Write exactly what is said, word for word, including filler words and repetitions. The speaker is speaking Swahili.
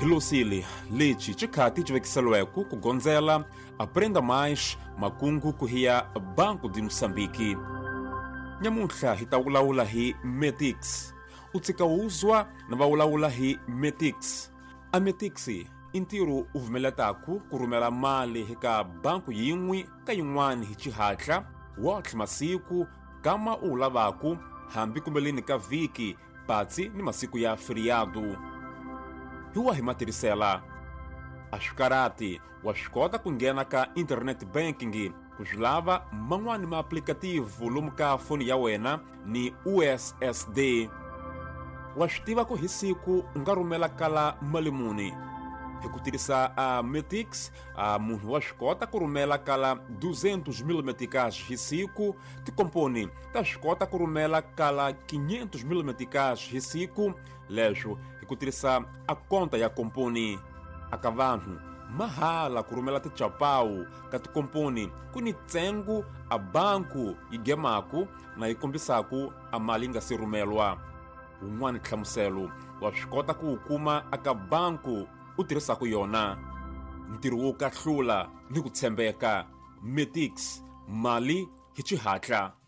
Hilusili, lichi chikati chivekiselweku kugonzela aprenda mais makungu kuhiya Banco de Moçambique. Nyamuntla hitawulaula hi Metix. Utsika uzwa na vaulaula hi Metix. A Metix intiru uvumeletaku kurumela mali hika banku yin'wi ka yin'wani hi chihatla wotlhe masiku kama ulavaku hambi kumbeleni ka viki patsi ni masiku ya feriado. Hiwa himatiricela ashikarati wa xikota ku nghena ka internet banking ku xilava man'wani ma aplikativu lomu ka foni ya wena ni U S S D. Wa swi tiva ku hi siku u nga rhumela kala mali muni. Hi ku tirhisa a Metix a munhu wa swi kota ku rhumela kala duzentos mil meticais hi siku, tikomponi ta swi kota ku rhumela kala quinhentos mil meticais hi siku, leswo hi ku tirhisa a konta ya komponi. Aka vanhu mahala ku rhumela tichapawu ka tikomponi ku ni tsengu a banku yi gemaku na yi kombisaku a mali nga si rhumelwa. Un'wana nhlamuselo wa swi kota ku wu kuma aka banku u tirhisaku yona. Ntirho wo kahlula ni ku tshembeka. Metix, mali hi chihatla.